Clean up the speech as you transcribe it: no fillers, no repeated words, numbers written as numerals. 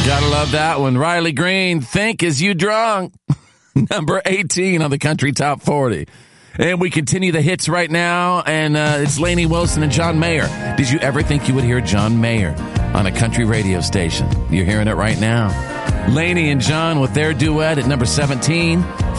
Gotta love that one. Riley Green, Think Is You Drunk? Number 18 on the Country Top 40. And we continue the hits right now, and it's Lainey Wilson and John Mayer. Did you ever think you would hear John Mayer on a country radio station? You're hearing it right now. Lainey and John with their duet at number 17.